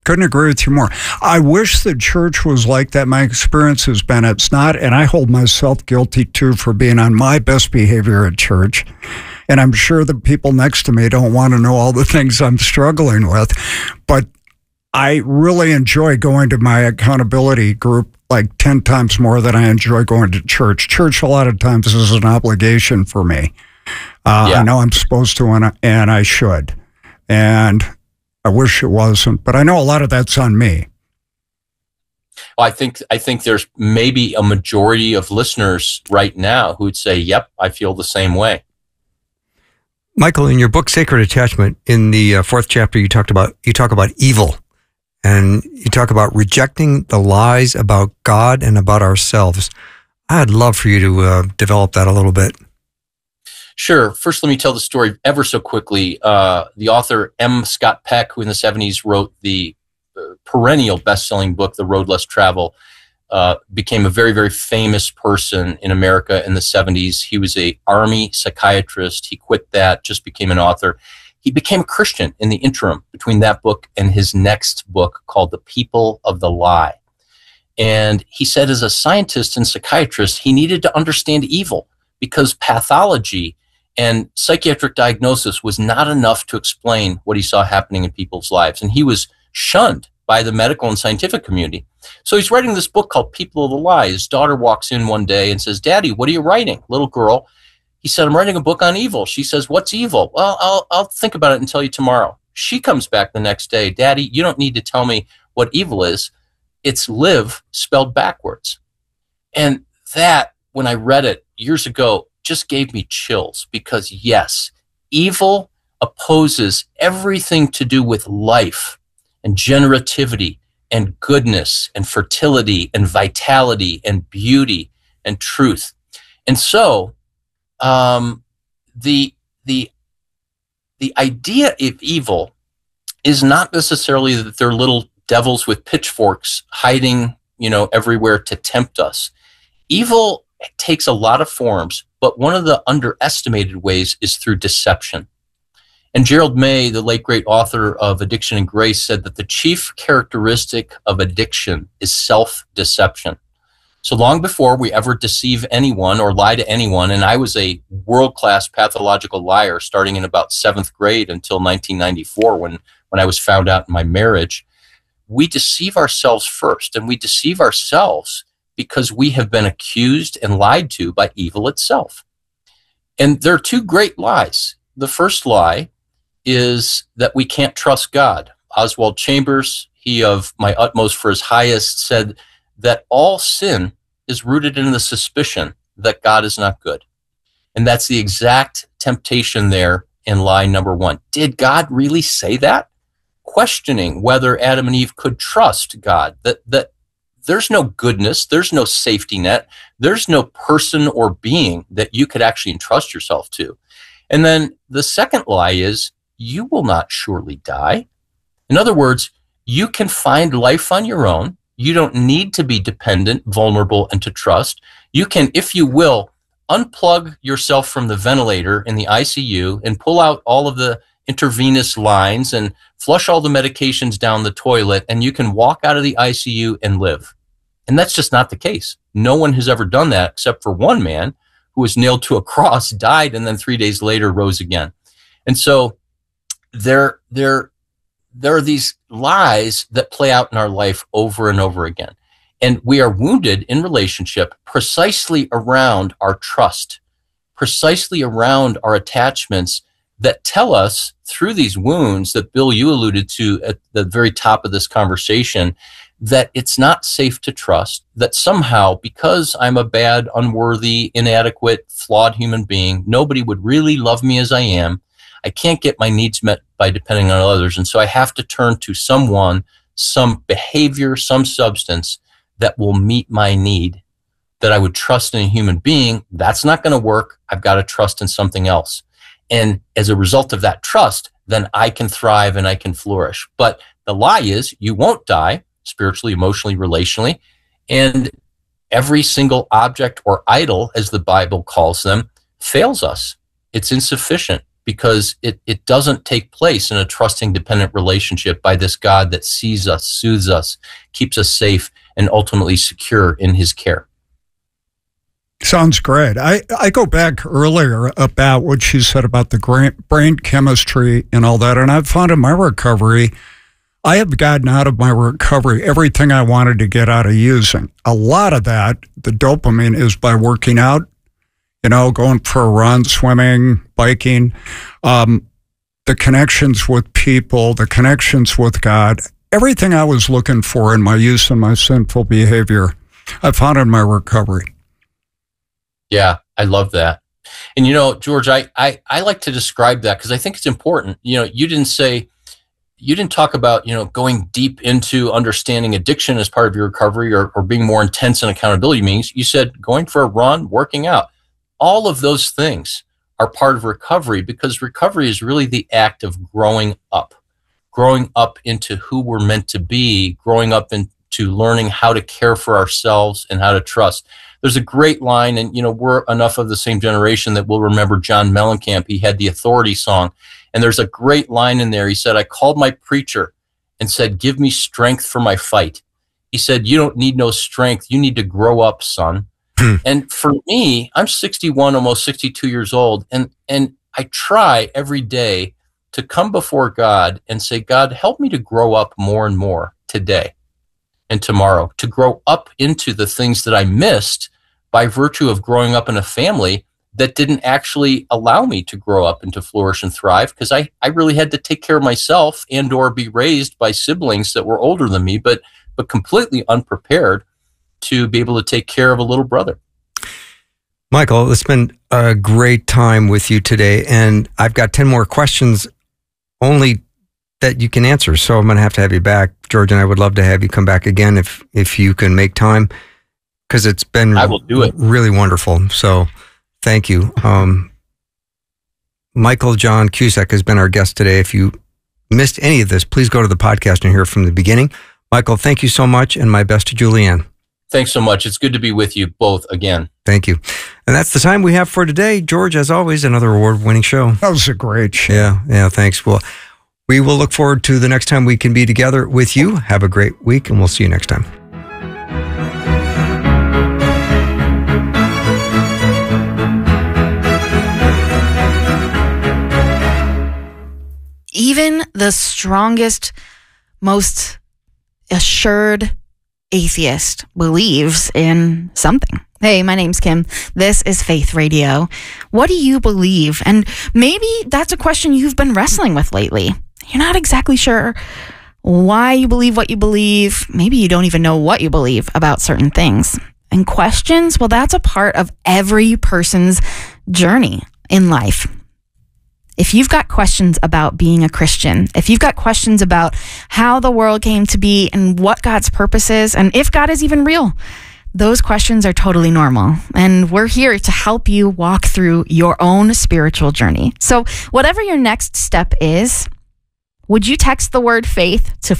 Couldn't agree with you more. I wish the church was like that. My experience has been it's not, and I hold myself guilty too for being on my best behavior at church. And I'm sure the people next to me don't want to know all the things I'm struggling with. But I really enjoy going to my accountability group like 10 times more than I enjoy going to church. Church a lot of times is an obligation for me. I know I'm supposed to and I should. And I wish it wasn't, but I know a lot of that's on me. Well, I think there's maybe a majority of listeners right now who'd say, yep, I feel the same way. Michael, in your book, Sacred Attachment, in the 4th chapter, you talk about evil, and you talk about rejecting the lies about God and about ourselves. I'd love for you to develop that a little bit. Sure. First, let me tell the story ever so quickly. The author M. Scott Peck, who in the 70s wrote the perennial best-selling book, The Road Less Traveled, became a very, very famous person in America in the 70s. He was an Army psychiatrist. He quit that, just became an author. He became a Christian in the interim between that book and his next book called The People of the Lie. And he said as a scientist and psychiatrist, he needed to understand evil because pathology and psychiatric diagnosis was not enough to explain what he saw happening in people's lives. And he was shunned by the medical and scientific community. So he's writing this book called People of the Lie. His daughter walks in one day and says, "Daddy, what are you writing?" Little girl. He said, "I'm writing a book on evil." She says, "What's evil?" "Well, I'll think about it and tell you tomorrow." She comes back the next day. "Daddy, you don't need to tell me what evil is. It's live spelled backwards." And that, when I read it years ago, just gave me chills because, yes, evil opposes everything to do with life and generativity and goodness and fertility and vitality and beauty and truth. And so the idea of evil is not necessarily that they're little devils with pitchforks hiding, everywhere to tempt us. Evil takes a lot of forms, but one of the underestimated ways is through deception. And Gerald May, the late great author of Addiction and Grace, said that the chief characteristic of addiction is self-deception. So long before we ever deceive anyone or lie to anyone, and I was a world-class pathological liar starting in about 7th grade until 1994 when I was found out in my marriage, we deceive ourselves first, and we deceive ourselves because we have been accused and lied to by evil itself. And there are two great lies. The first lie is that we can't trust God. Oswald Chambers, he of My Utmost for His Highest, said that all sin is rooted in the suspicion that God is not good. And that's the exact temptation there in lie number 1. Did God really say that? Questioning whether Adam and Eve could trust God, that there's no goodness, there's no safety net, there's no person or being that you could actually entrust yourself to. And then the second lie is, you will not surely die. In other words, you can find life on your own. You don't need to be dependent, vulnerable, and to trust. You can, if you will, unplug yourself from the ventilator in the ICU and pull out all of the intravenous lines and flush all the medications down the toilet, and you can walk out of the ICU and live. And that's just not the case. No one has ever done that except for one man who was nailed to a cross, died, and then 3 days later rose again. And so there are these lies that play out in our life over and over again. And we are wounded in relationship precisely around our trust, precisely around our attachments that tell us through these wounds that Bill, you alluded to at the very top of this conversation, that it's not safe to trust, that somehow because I'm a bad, unworthy, inadequate, flawed human being, nobody would really love me as I am. I can't get my needs met by depending on others. And so I have to turn to someone, some behavior, some substance that will meet my need, that I would trust in a human being. That's not going to work. I've got to trust in something else. And as a result of that trust, then I can thrive and I can flourish. But the lie is you won't die spiritually, emotionally, relationally. And every single object or idol, as the Bible calls them, fails us. It's insufficient because it doesn't take place in a trusting, dependent relationship by this God that sees us, soothes us, keeps us safe, and ultimately secure in his care. Sounds great. I go back earlier about what she said about the brain chemistry and all that, and I've found in my recovery, I have gotten out of my recovery everything I wanted to get out of using. A lot of that, the dopamine, is by working out, going for a run, swimming, biking, the connections with people, the connections with God, everything I was looking for in my use and my sinful behavior, I found in my recovery. Yeah, I love that. And, George, I like to describe that because I think it's important. You didn't talk about, going deep into understanding addiction as part of your recovery or being more intense in accountability meetings. You said going for a run, working out. All of those things are part of recovery because recovery is really the act of growing up into who we're meant to be, growing up into learning how to care for ourselves and how to trust. There's a great line, and, we're enough of the same generation that we'll remember John Mellencamp. He had the Authority song, and there's a great line in there. He said, I called my preacher and said, give me strength for my fight. He said, you don't need no strength. You need to grow up, son. And for me, I'm 61, almost 62 years old, and I try every day to come before God and say, God, help me to grow up more and more today and tomorrow, to grow up into the things that I missed by virtue of growing up in a family that didn't actually allow me to grow up and to flourish and thrive, because I really had to take care of myself and or be raised by siblings that were older than me, but completely unprepared to be able to take care of a little brother. Michael, it's been a great time with you today, and I've got 10 more questions only that you can answer. So I'm going to have you back, George, and I would love to have you come back again if you can make time, because it's been I will do it. Really wonderful. So thank you. Michael John Cusack has been our guest today. If you missed any of this, please go to the podcast and hear from the beginning. Michael, thank you so much, and my best to Julianne. Thanks so much. It's good to be with you both again. Thank you. And that's the time we have for today. George, as always, another award-winning show. That was a great show. Yeah, thanks. Well, we will look forward to the next time we can be together with you. Have a great week, and we'll see you next time. Even the strongest, most assured atheist believes in something. Hey, my name's Kim. This is Faith Radio. What do you believe? And maybe that's a question you've been wrestling with lately. You're not exactly sure why you believe what you believe. Maybe you don't even know what you believe about certain things. And questions, well, that's a part of every person's journey in life. If you've got questions about being a Christian, if you've got questions about how the world came to be and what God's purpose is, and if God is even real, those questions are totally normal. And we're here to help you walk through your own spiritual journey. So whatever your next step is, would you text the word faith to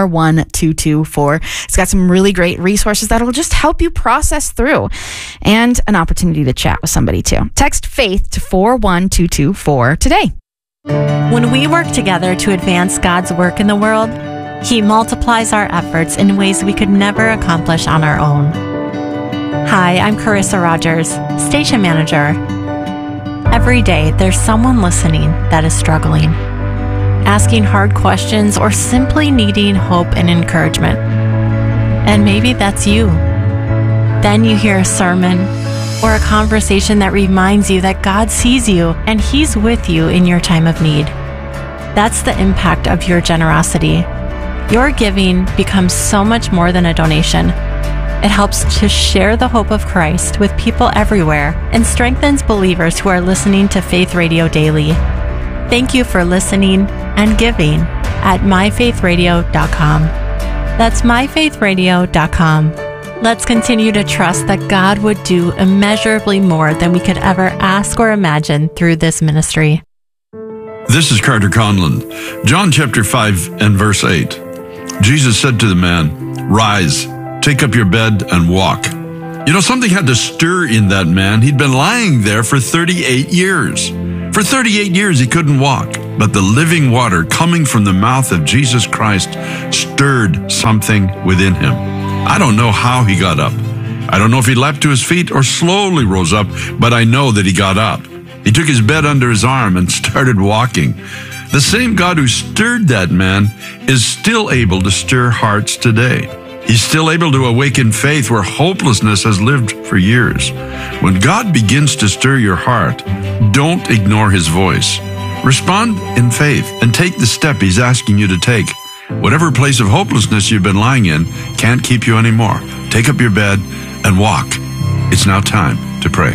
41224? It's got some really great resources that will just help you process through, and an opportunity to chat with somebody too. Text faith to 41224 today. When we work together to advance God's work in the world, He multiplies our efforts in ways we could never accomplish on our own. Hi, I'm Carissa Rogers, Station Manager. Every day, there's someone listening that is struggling, asking hard questions, or simply needing hope and encouragement. And maybe that's you. Then you hear a sermon or a conversation that reminds you that God sees you and He's with you in your time of need. That's the impact of your generosity. Your giving becomes so much more than a donation. It helps to share the hope of Christ with people everywhere and strengthens believers who are listening to Faith Radio daily. Thank you for listening and giving at myfaithradio.com. That's myfaithradio.com. Let's continue to trust that God would do immeasurably more than we could ever ask or imagine through this ministry. This is Carter Conlon. John chapter 5 and verse 8. Jesus said to the man, "Rise, take up your bed and walk." Something had to stir in that man. He'd been lying there for 38 years. For 38 years he couldn't walk, but the living water coming from the mouth of Jesus Christ stirred something within him. I don't know how he got up. I don't know if he leapt to his feet or slowly rose up, but I know that he got up. He took his bed under his arm and started walking. The same God who stirred that man is still able to stir hearts today. He's still able to awaken faith where hopelessness has lived for years. When God begins to stir your heart, don't ignore his voice. Respond in faith and take the step he's asking you to take. Whatever place of hopelessness you've been lying in can't keep you anymore. Take up your bed and walk. It's now time to pray.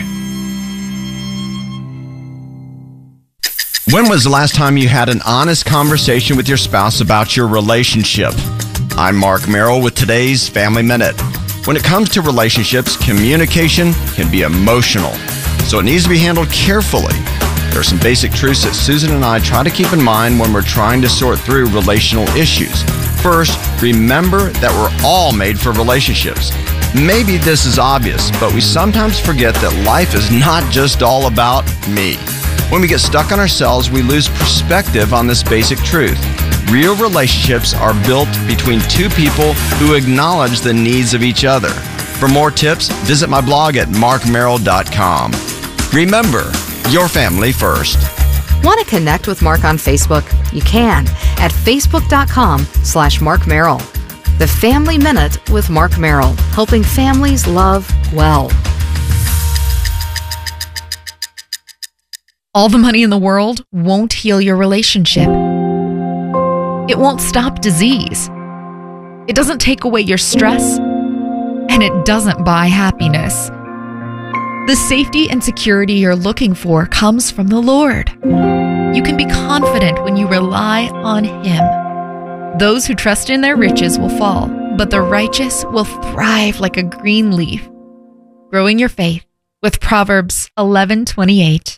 When was the last time you had an honest conversation with your spouse about your relationship? I'm Mark Merrill with today's Family Minute. When it comes to relationships, communication can be emotional, so it needs to be handled carefully. There are some basic truths that Susan and I try to keep in mind when we're trying to sort through relational issues. First, remember that we're all made for relationships. Maybe this is obvious, but we sometimes forget that life is not just all about me. When we get stuck on ourselves, we lose perspective on this basic truth. Real relationships are built between two people who acknowledge the needs of each other. For more tips, visit my blog at markmerrill.com. Remember, your family first. Want to connect with Mark on Facebook? You can at facebook.com/Mark Merrill. The Family Minute with Mark Merrill, helping families love well. All the money in the world won't heal your relationship. It won't stop disease. It doesn't take away your stress, and it doesn't buy happiness. The safety and security you're looking for comes from the Lord. You can be confident when you rely on Him. Those who trust in their riches will fall, but the righteous will thrive like a green leaf. Growing your faith with Proverbs 11:28.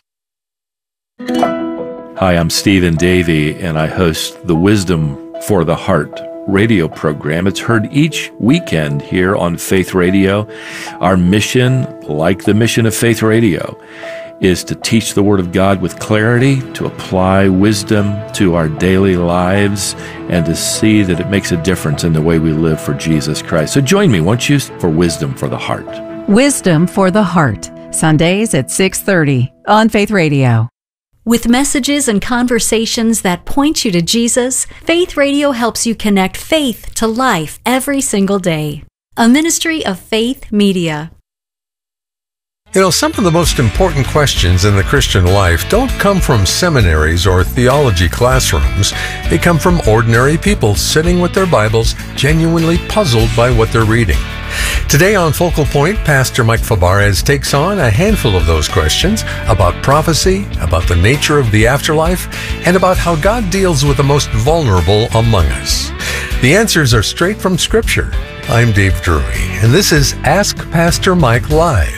Hi, I'm Stephen Davey, and I host the Wisdom for the Heart radio program. It's heard each weekend here on Faith Radio. Our mission, like the mission of Faith Radio, is to teach the Word of God with clarity, to apply wisdom to our daily lives, and to see that it makes a difference in the way we live for Jesus Christ. So join me, won't you, for Wisdom for the Heart. Wisdom for the Heart, Sundays at 6:30 on Faith Radio. With messages and conversations that point you to Jesus, Faith Radio helps you connect faith to life every single day. A ministry of Faith Media. You know, some of the most important questions in the Christian life don't come from seminaries or theology classrooms. They come from ordinary people sitting with their Bibles, genuinely puzzled by what they're reading. Today on Focal Point, Pastor Mike Fabarez takes on a handful of those questions about prophecy, about the nature of the afterlife, and about how God deals with the most vulnerable among us. The answers are straight from Scripture. I'm Dave Drury, and this is Ask Pastor Mike Live.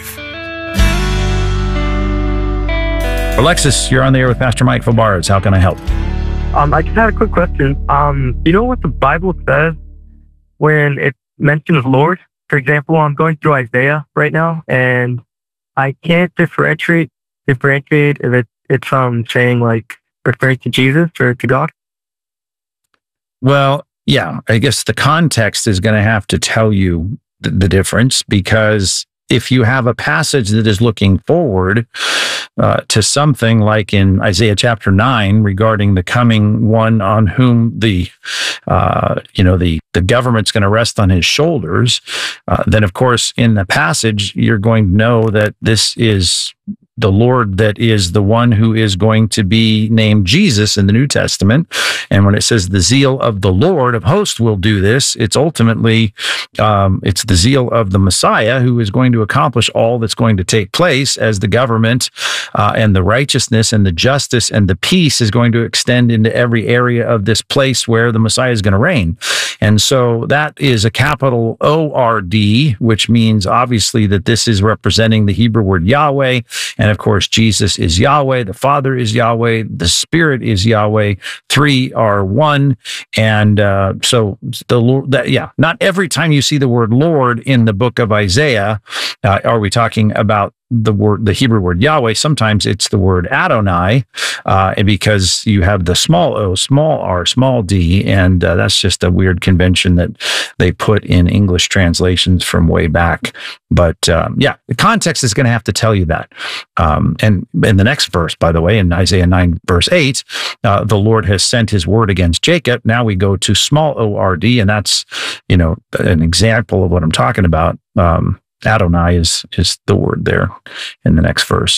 Alexis, you're on the air with Pastor Mike Fabarez. How can I help? I just had a quick question. You know what the Bible says when it mentions Lord? For example, I'm going through Isaiah right now, and I can't differentiate if it's saying like referring to Jesus or to God. Well, yeah, I guess the context is going to have to tell you the difference, because if you have a passage that is looking forward to something like in Isaiah chapter 9 regarding the coming one on whom the government's going to rest on his shoulders, then of course in the passage you're going to know that this is the Lord that is the one who is going to be named Jesus in the New Testament. And when it says the zeal of the Lord of hosts will do this, it's ultimately, it's the zeal of the Messiah who is going to accomplish all that's going to take place as the government and the righteousness and the justice and the peace is going to extend into every area of this place where the Messiah is going to reign. And so that is a capital O-R-D, which means obviously that this is representing the Hebrew word Yahweh. And of course, Jesus is Yahweh, the Father is Yahweh, the Spirit is Yahweh, three are one. And so the Lord, not every time you see the word Lord in the book of Isaiah, are we talking about the Hebrew word Yahweh, sometimes it's the word Adonai, and because you have the small o, small r, small d, and that's just a weird convention that they put in English translations from way back. But the context is going to have to tell you that. And in the next verse, by the way, in Isaiah 9, verse 8, the Lord has sent his word against Jacob. Now we go to small o-r-d, and that's, an example of what I'm talking about. Adonai is the word there in the next verse.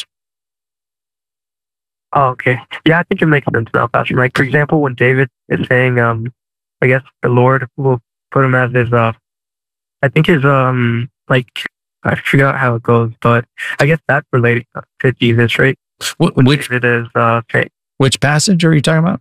Oh, okay. Yeah, I think it makes sense now, Pastor Mike. For example, when David is saying, I guess the Lord will put him as his, I think his, I forgot how it goes, but I guess that's related to Jesus, right? Which passage are you talking about?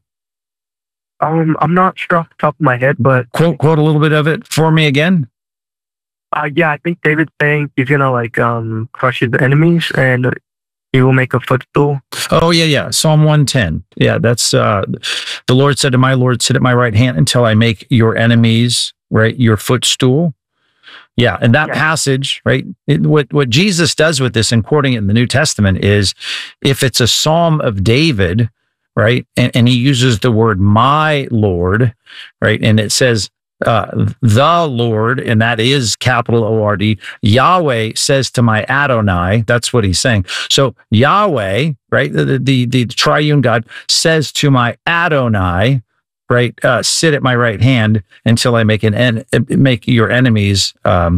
I'm not sure off the top of my head, but quote a little bit of it for me again. Yeah, I think David's saying he's gonna crush his enemies and he will make a footstool. Oh yeah. Psalm 110. Yeah, that's the Lord said to my Lord, sit at my right hand until I make your enemies, right, your footstool. Yeah, and that passage, right, what Jesus does with this and quoting it in the New Testament is, if it's a Psalm of David, right, and he uses the word my Lord, right, and it says the Lord, and that is capital O-R-D, Yahweh says to my Adonai, that's what he's saying. So Yahweh, right, the triune God says to my Adonai, right, sit at my right hand until I make your enemies,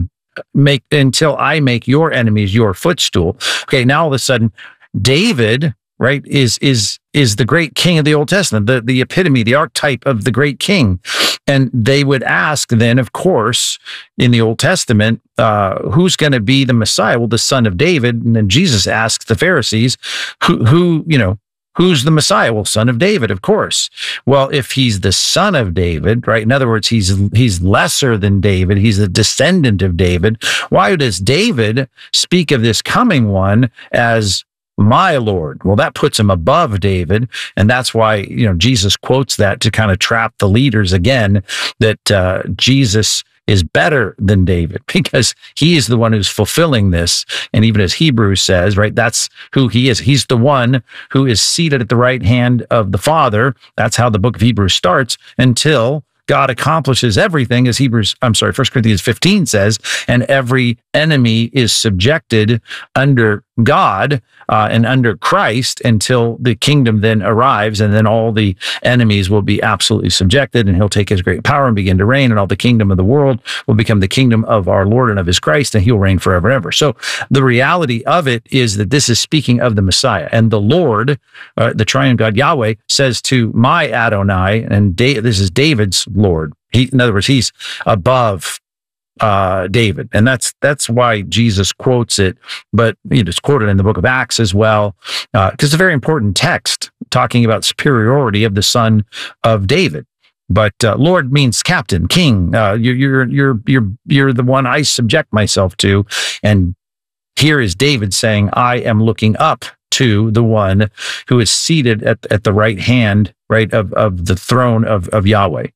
until I make your enemies your footstool. Okay, now all of a sudden, David, right, is the great king of the Old Testament, the epitome, the archetype of the great king. And they would ask then, of course, in the Old Testament, who's going to be the Messiah? Well, the son of David. And then Jesus asks the Pharisees, who's the Messiah? Well, son of David, of course. Well, if he's the son of David, right? In other words, he's lesser than David. He's a descendant of David. Why does David speak of this coming one as my Lord? Well, that puts him above David. And that's why, Jesus quotes that to kind of trap the leaders again, that Jesus is better than David because he is the one who's fulfilling this. And even as Hebrews says, right, that's who he is. He's the one who is seated at the right hand of the Father. That's how the book of Hebrews starts until God accomplishes everything, as 1 Corinthians 15 says, and every enemy is subjected under God and under Christ until the kingdom then arrives, and then all the enemies will be absolutely subjected, and he'll take his great power and begin to reign, and all the kingdom of the world will become the kingdom of our Lord and of his Christ, and he'll reign forever and ever. So the reality of it is that this is speaking of the Messiah, and the Lord, the triune God Yahweh, says to my Adonai, and this is David's Lord. In other words, he's above David, and that's why Jesus quotes it. But it's quoted in the book of Acts as well, because it's a very important text talking about superiority of the son of David. But Lord means captain, king. You're the one I subject myself to, and here is David saying, I am looking up to the one who is seated at the right hand, right, of the throne of Yahweh.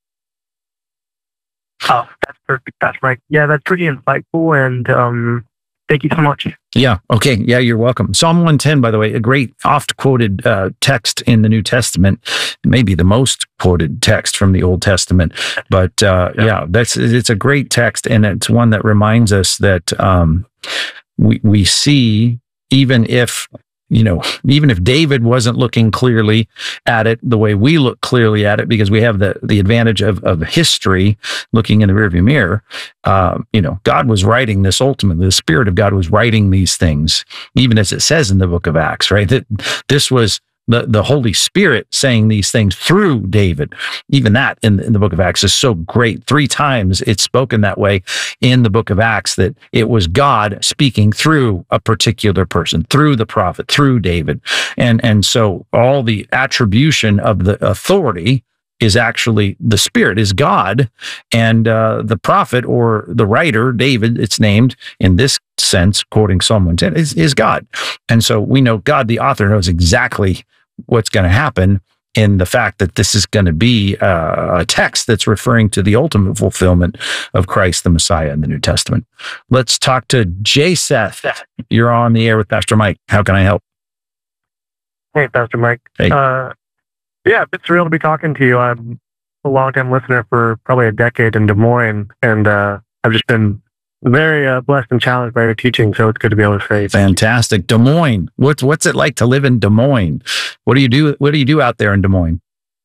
Oh, that's perfect. That's right. Yeah, that's pretty insightful, and thank you so much. Yeah. Okay. Yeah, you're welcome. Psalm 110, by the way, a great oft-quoted text in the New Testament, maybe the most quoted text from the Old Testament. But it's a great text, and it's one that reminds us that we see, even if David wasn't looking clearly at it the way we look clearly at it, because we have the advantage of history looking in the rearview mirror, God was writing this ultimately. The Spirit of God was writing these things, even as it says in the book of Acts, right? That this was the Holy Spirit saying these things through David. Even that in the book of Acts is so great. 3 times it's spoken that way in the book of Acts, that it was God speaking through a particular person, through the prophet, through David. And so all the attribution of the authority is actually the Spirit, is God, and the prophet or the writer, David, it's named in this sense, quoting Psalm 110, is God. And so we know God, the author, knows exactly what's going to happen in the fact that this is going to be a text that's referring to the ultimate fulfillment of Christ, the Messiah in the New Testament. Let's talk to Jay Seth. You're on the air with Pastor Mike. How can I help? Hey, Pastor Mike. Hey. Yeah, it's surreal to be talking to you. I'm a long-time listener for probably a decade in Des Moines, and I've just been very blessed and challenged by your teaching, so it's good to be able to say. Fantastic. Des Moines. What's it like to live in Des Moines? What do you do out there in Des Moines?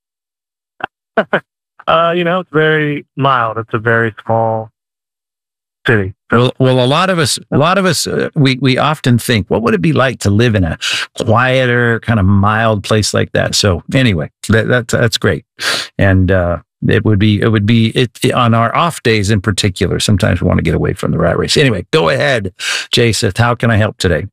It's very mild. It's a very small city. Well, a lot of us, we often think, what would it be like to live in a quieter, kind of mild place like that? So anyway, that's great. And, it would be on our off days in particular. Sometimes we want to get away from the rat race. Anyway, go ahead, Jason. How can I help today?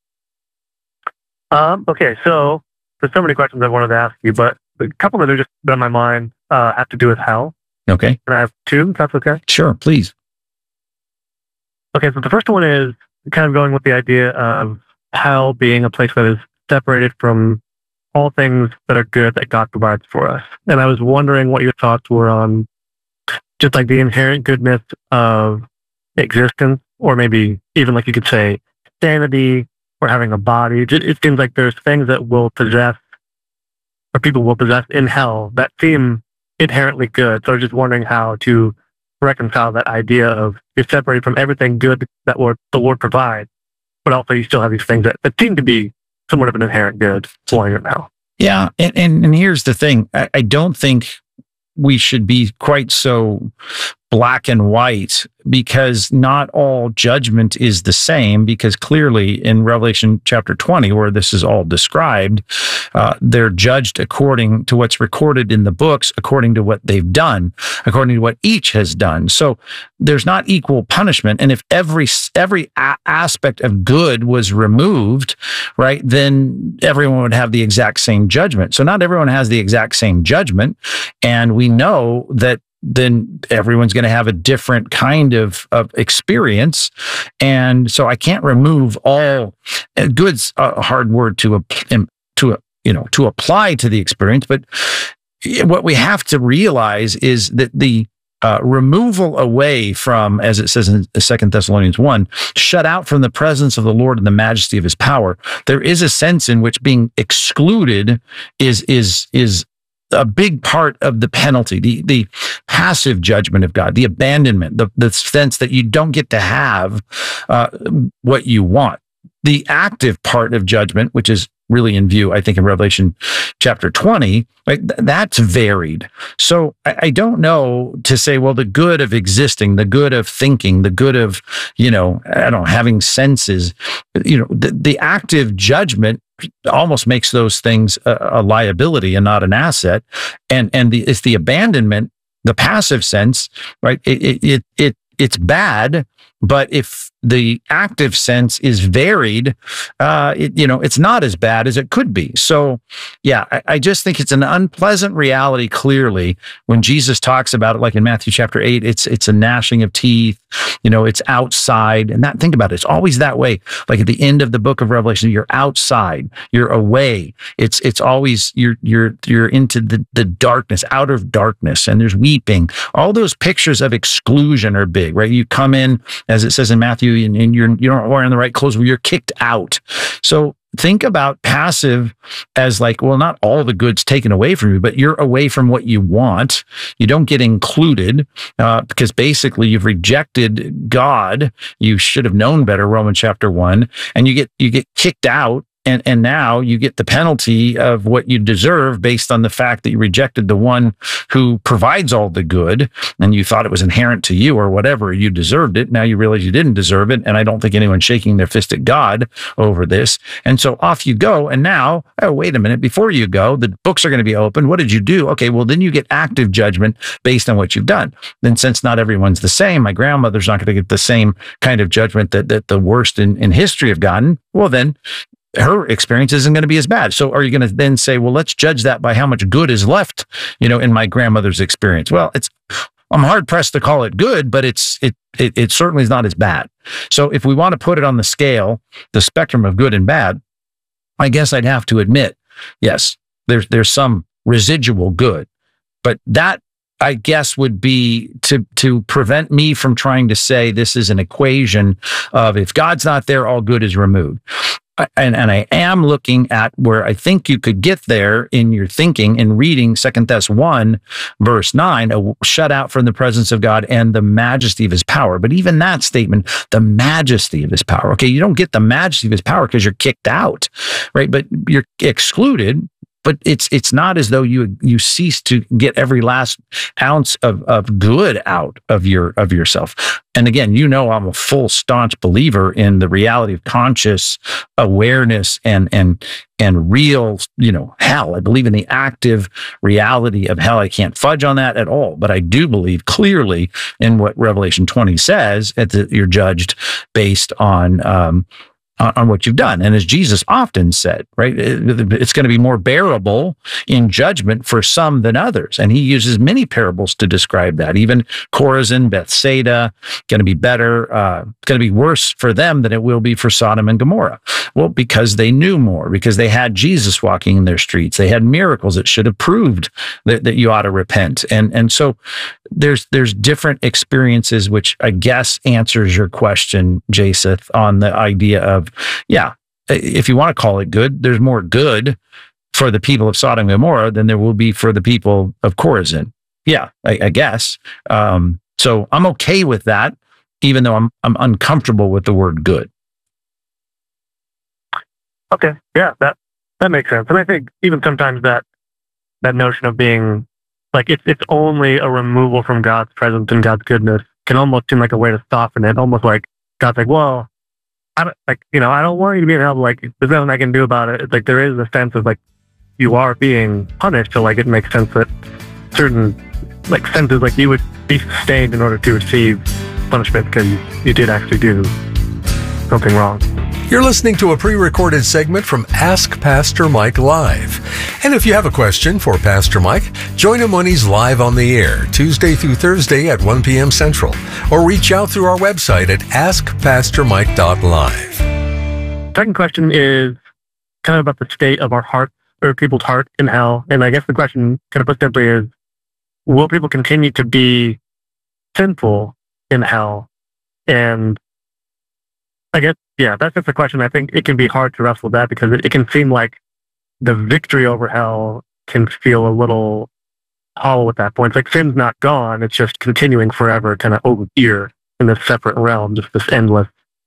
Okay, so there's so many questions I wanted to ask you, but a couple that are just on my mind have to do with hell. Okay. And I have two, if that's okay? Sure, please. Okay, so the first one is kind of going with the idea of hell being a place that is separated from all things that are good that God provides for us. And I was wondering what your thoughts were on just like the inherent goodness of existence, or maybe even like you could say sanity or having a body. It seems like there's things that will possess, or people will possess in hell that seem inherently good. So I was just wondering how to reconcile that idea of you're separated from everything good that the Lord provides, but also you still have these things that seem to be somewhat of an inherent good flowing in hell. Yeah, and here's the thing. I don't think we should be quite so black and white, because not all judgment is the same, because clearly in Revelation chapter 20, where this is all described, they're judged according to what's recorded in the books, according to what they've done, according to what each has done. So there's not equal punishment. And if every aspect of good was removed, right, then everyone would have the exact same judgment. So not everyone has the exact same judgment. And we know that then everyone's going to have a different kind of experience. And so I can't remove all good's a hard word to apply to the experience. But what we have to realize is that the removal away from, as it says in 2 Thessalonians 1, shut out from the presence of the Lord and the majesty of his power. There is a sense in which being excluded is a big part of the penalty, the passive judgment of God, the abandonment, the sense that you don't get to have what you want. The active part of judgment, which is really in view, I think, in Revelation chapter 20, right, that's varied. So I don't know to say, well, the good of existing, the good of thinking, the good of, having senses, the active judgment almost makes those things a liability and not an asset. And it's the abandonment, the passive sense, right? It's bad, but if the active sense is varied, it's not as bad as it could be. So, yeah, I just think it's an unpleasant reality. Clearly, when Jesus talks about it, like in Matthew chapter 8, it's a gnashing of teeth. It's outside, and think about it. It's always that way. Like at the end of the book of Revelation, you're outside, you're away. It's always you're into the darkness, out of darkness, and there's weeping. All those pictures of exclusion are big, right? You come in, as it says in Matthew, and you're not wearing the right clothes, where you're kicked out. So think about passive as like, well, not all the good's taken away from you, but you're away from what you want. You don't get included because basically you've rejected God. You should have known better, Romans chapter 1, and you get kicked out. And now you get the penalty of what you deserve based on the fact that you rejected the one who provides all the good, and you thought it was inherent to you or whatever. You deserved it. Now you realize you didn't deserve it. And I don't think anyone's shaking their fist at God over this. And so off you go. And now, oh, wait a minute, before you go, the books are going to be open. What did you do? Okay, well, then you get active judgment based on what you've done. Then since not everyone's the same, my grandmother's not going to get the same kind of judgment that the worst in history have gotten. Well, then her experience isn't going to be as bad. So are you going to then say, well, let's judge that by how much good is left, in my grandmother's experience? Well, I'm hard pressed to call it good, but it certainly is not as bad. So if we want to put it on the scale, the spectrum of good and bad, I guess I'd have to admit, yes, there's some residual good. But that, I guess, would be to prevent me from trying to say this is an equation of if God's not there, all good is removed. And I am looking at where I think you could get there in your thinking in reading 2 Thess 1, verse 9, shut out from the presence of God and the majesty of his power. But even that statement, the majesty of his power, okay, you don't get the majesty of his power because you're kicked out, right? But you're excluded. But it's not as though you cease to get every last ounce of good out of yourself. And again, I'm a full staunch believer in the reality of conscious awareness and real, hell. I believe in the active reality of hell. I can't fudge on that at all. But I do believe clearly in what Revelation 20 says that you're judged based on what you've done. And as Jesus often said, right, it's going to be more bearable in judgment for some than others. And he uses many parables to describe that. Even Chorazin, Bethsaida, going to be better, going to be worse for them than it will be for Sodom and Gomorrah. Well, because they knew more, because they had Jesus walking in their streets. They had miracles that should have proved that you ought to repent. And so there's different experiences, which I guess answers your question, Jaseth, on the idea of, yeah, if you want to call it good, there's more good for the people of Sodom and Gomorrah than there will be for the people of Chorazin. Yeah, I guess. So I'm okay with that, even though I'm uncomfortable with the word good. Okay, yeah, that makes sense. And I think even sometimes that notion of being like it's only a removal from God's presence and God's goodness can almost seem like a way to soften it. Almost like God's like, well, I don't want you to be in hell. But like, there's nothing I can do about it. It's like there is a sense of like you are being punished, so like it makes sense that certain like senses like you would be sustained in order to receive punishment because you did actually do something wrong. You're listening to a pre-recorded segment from Ask Pastor Mike Live. And if you have a question for Pastor Mike, join him when he's live on the air, Tuesday through Thursday at 1 p.m. Central, or reach out through our website at askpastormike.live. Second question is kind of about the state of our heart, or people's heart in hell. And I guess the question, kind of put simply, is will people continue to be sinful in hell? And I guess, yeah, that's just a question. I think it can be hard to wrestle with that because it can seem like the victory over hell can feel a little hollow at that point. It's like sin's not gone. It's just continuing forever, kind of over here in this separate realm, just this endless,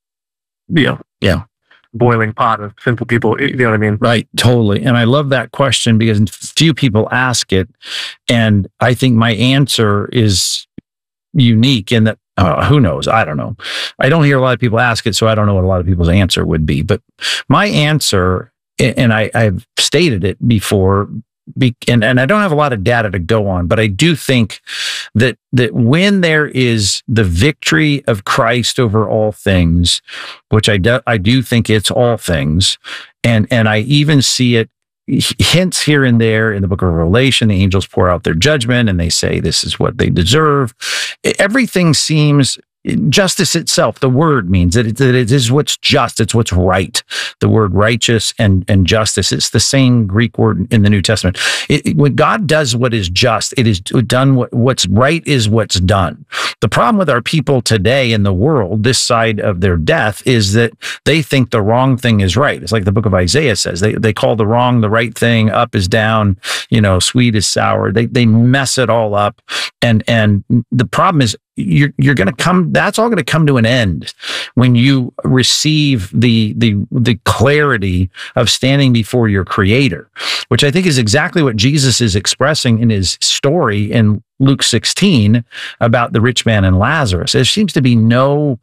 boiling pot of sinful people. You know what I mean? Right, totally. And I love that question because few people ask it. And I think my answer is unique in that, who knows? I don't know. I don't hear a lot of people ask it, so I don't know what a lot of people's answer would be. But my answer, and I've stated it before, and I don't have a lot of data to go on, but I do think that when there is the victory of Christ over all things, which I do think it's all things, and I even see it hints here and there in the book of Revelation. The angels pour out their judgment and they say this is what they deserve. Everything seems justice itself. The word means that it is what's just. It's what's right. The word righteous and justice. It's the same Greek word in the New Testament. When God does what is just, it is done. What's right is what's done. The problem with our people today in the world, this side of their death, is that they think the wrong thing is right. It's like the book of Isaiah says. They call the wrong the right thing. Up is down. Sweet is sour. They mess it all up. And the problem is, you're going to come. That's all going to come to an end when you receive the clarity of standing before your Creator, which I think is exactly what Jesus is expressing in his story in Luke 16 about the rich man and Lazarus. There seems to be no,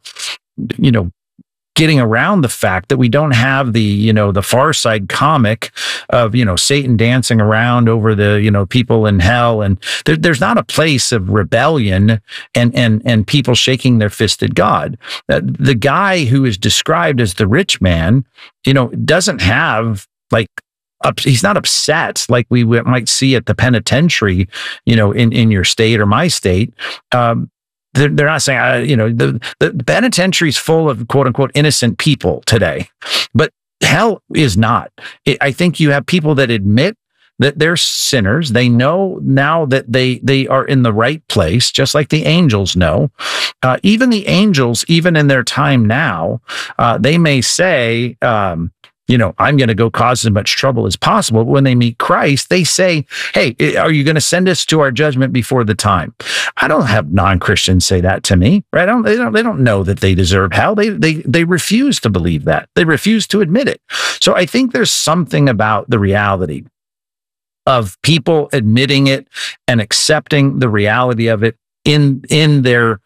getting around the fact that we don't have the Far Side comic of, Satan dancing around over the, people in hell. And there's not a place of rebellion and people shaking their fist at God. The guy who is described as the rich man, doesn't have he's not upset like we might see at the penitentiary, in your state or my state. They're not saying, the penitentiary is full of quote unquote innocent people today, but hell is not. I think you have people that admit that they're sinners. They know now that they are in the right place, just like the angels know. Even the angels, even in their time now, they may say, I'm going to go cause as much trouble as possible. But when they meet Christ, they say, hey, are you going to send us to our judgment before the time? I don't have non-Christians say that to me, right? They don't know that they deserve hell. They refuse to believe that. They refuse to admit it. So I think there's something about the reality of people admitting it and accepting the reality of it in their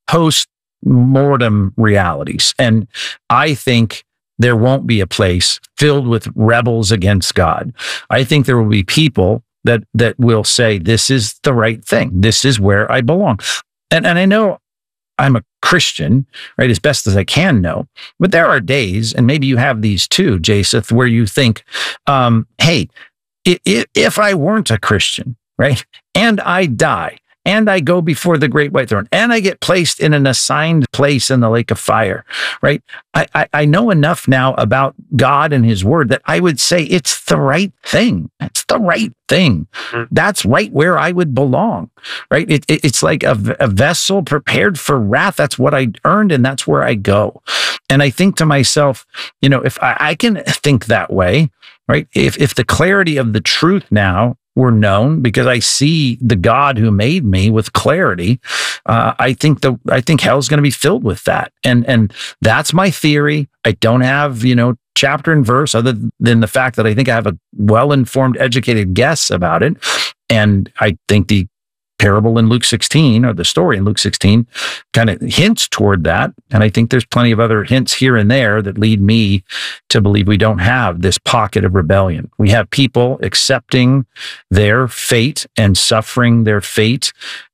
post-mortem realities. And I think there won't be a place filled with rebels against God. I think there will be people that will say, this is the right thing. This is where I belong. And I know I'm a Christian, right, as best as I can know, but there are days, and maybe you have these too, Jaseth, where you think, hey, if I weren't a Christian, right, and I die, and I go before the great white throne, and I get placed in an assigned place in the lake of fire, right? I know enough now about God and his word that I would say it's the right thing. It's the right thing. That's right where I would belong, right? It's like a vessel prepared for wrath. That's what I earned, and that's where I go. And I think to myself, if I can think that way, right? If the clarity of the truth now were known, because I see the God who made me with clarity, I think hell's going to be filled with that, and that's my theory. I don't have chapter and verse other than the fact that I think I have a well-informed, educated guess about it, and I think the parable in Luke 16, or the story in Luke 16, kind of hints toward that. And I think there's plenty of other hints here and there that lead me to believe we don't have this pocket of rebellion. We have people accepting their fate and suffering their fate,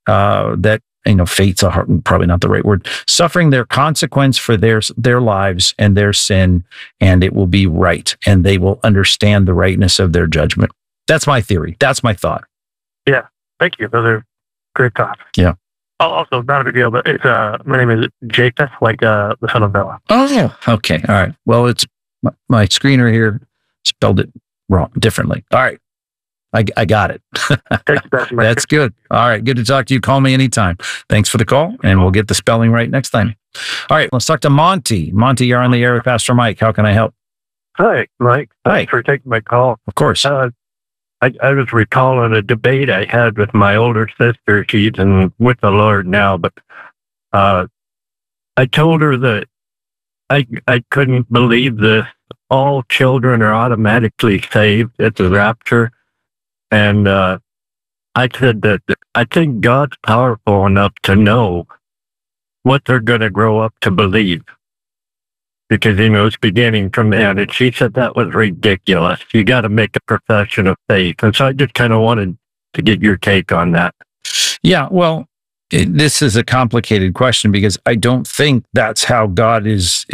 fate's probably not the right word, suffering their consequence for their lives and their sin, and it will be right, and they will understand the rightness of their judgment. That's my theory. That's my thought. Yeah. Thank you, brother. Great talk. Yeah. Also, not a big deal, but it's my name is Jaseth, like the son of Bella. Oh, yeah. Okay. All right. Well, it's my screener here spelled it wrong, differently. All right. I got it. That's good. All right. Good to talk to you. Call me anytime. Thanks for the call, and we'll get the spelling right next time. All right. Let's talk to Monty. Monty, you're on the air with Pastor Mike. How can I help? Hi, Mike. Thanks for taking my call. Of course. I was recalling a debate I had with my older sister. She's with the Lord now, but I told her that I couldn't believe that all children are automatically saved at the rapture. And I said that I think God's powerful enough to know what they're going to grow up to believe. Because, it's beginning from that. And she said that was ridiculous. You got to make a profession of faith. And so I just kind of wanted to get your take on that. Yeah, well, this is a complicated question, because I don't think that's how God is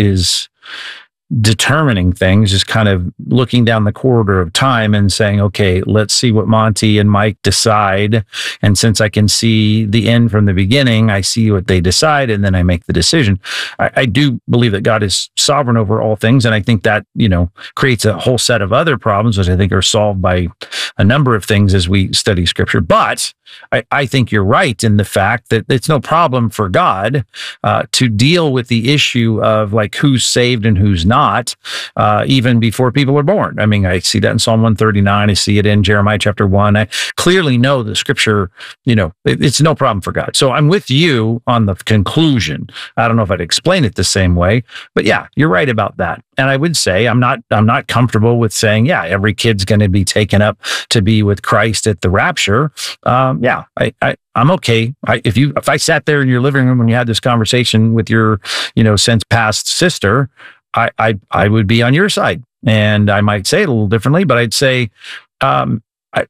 determining things, just kind of looking down the corridor of time and saying, okay, let's see what Monty and Mike decide. And since I can see the end from the beginning, I see what they decide, and then I make the decision. I do believe that God is sovereign over all things. And I think that, creates a whole set of other problems, which I think are solved by a number of things as we study scripture. But I think you're right in the fact that it's no problem for God to deal with the issue of like who's saved and who's not, even before people are born. I mean, I see that in Psalm 139. I see it in Jeremiah chapter 1. I clearly know the scripture, it's no problem for God. So I'm with you on the conclusion. I don't know if I'd explain it the same way, but yeah, you're right about that. And I would say I'm not comfortable with saying, yeah, every kid's going to be taken up to be with Christ at the rapture. Yeah, I'm okay. If I sat there in your living room when you had this conversation with your, since past sister, I would be on your side, and I might say it a little differently, but I'd say, but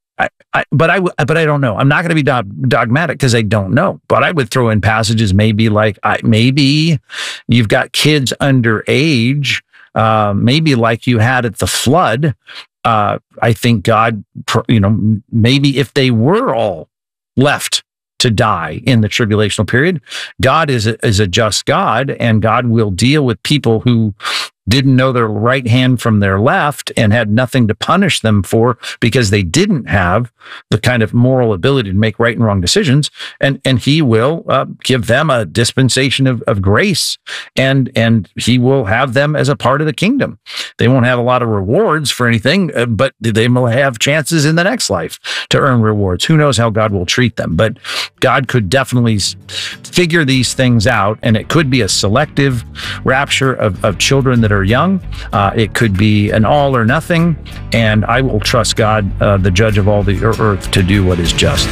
I don't know. I'm not going to be dogmatic because I don't know. But I would throw in passages maybe like maybe you've got kids underage, maybe like you had at the flood. I think God, maybe if they were all left to die in the tribulational period, God is a just God, and God will deal with people who didn't know their right hand from their left and had nothing to punish them for because they didn't have the kind of moral ability to make right and wrong decisions. And he will give them a dispensation of grace, and he will have them as a part of the kingdom. They won't have a lot of rewards for anything, but they will have chances in the next life to earn rewards. Who knows how God will treat them? But God could definitely figure these things out, and it could be a selective rapture of children that are young. It could be an all or nothing, and I will trust God, the judge of all the earth, to do what is just.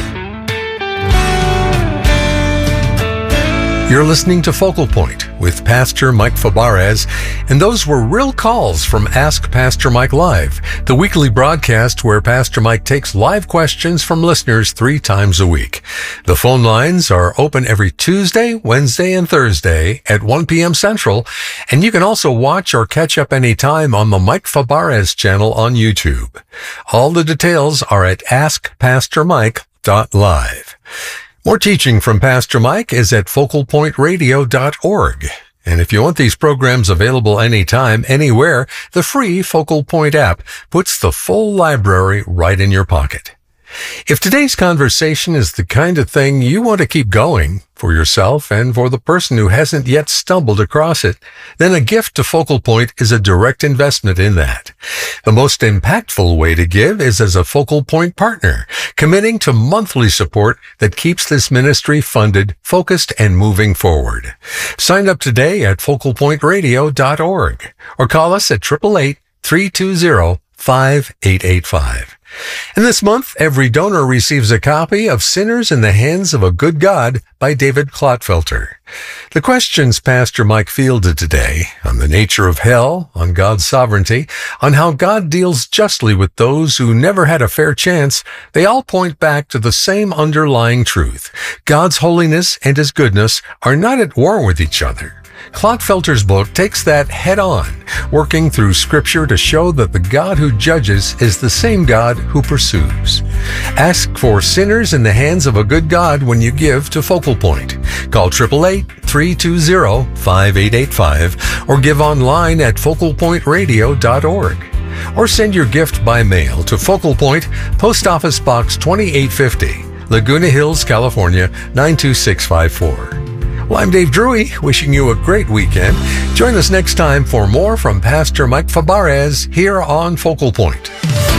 You're listening to Focal Point with Pastor Mike Fabarez, and those were real calls from Ask Pastor Mike Live, the weekly broadcast where Pastor Mike takes live questions from listeners 3 times a week. The phone lines are open every Tuesday, Wednesday, and Thursday at 1 p.m. Central, and you can also watch or catch up anytime on the Mike Fabarez channel on YouTube. All the details are at askpastormike.live. More teaching from Pastor Mike is at focalpointradio.org. And if you want these programs available anytime, anywhere, the free Focal Point app puts the full library right in your pocket. If today's conversation is the kind of thing you want to keep going for yourself and for the person who hasn't yet stumbled across it, then a gift to Focal Point is a direct investment in that. The most impactful way to give is as a Focal Point partner, committing to monthly support that keeps this ministry funded, focused, and moving forward. Sign up today at focalpointradio.org or call us at 888-320-5885. And this month, every donor receives a copy of Sinners in the Hands of a Good God by David Clotfelter. The questions Pastor Mike fielded today on the nature of hell, on God's sovereignty, on how God deals justly with those who never had a fair chance, they all point back to the same underlying truth. God's holiness and his goodness are not at war with each other. Clotfelter's book takes that head on, working through Scripture to show that the God who judges is the same God who pursues. Ask for Sinners in the Hands of a Good God when you give to Focal Point. Call 888-320-5885 or give online at focalpointradio.org. Or send your gift by mail to Focal Point, Post Office Box 2850, Laguna Hills, California 92654. Well, I'm Dave Drury, wishing you a great weekend. Join us next time for more from Pastor Mike Fabarez here on Focal Point.